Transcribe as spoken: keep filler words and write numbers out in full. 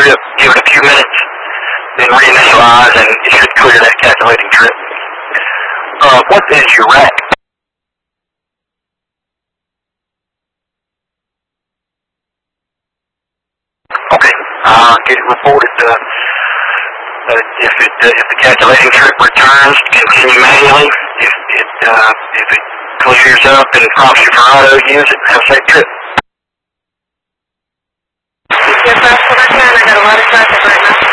trip. Give it a few minutes, then reinitialize, and it should clear that calculating trip. Uh, what is your rack? Okay, I'll get it reported. Uh, uh, if it uh, if the calculating trip returns, continue manually. If it uh, if it clears up and prompts you for auto use it, have a safe trip. Yes, that's what I can. I got a lot of traffic right now.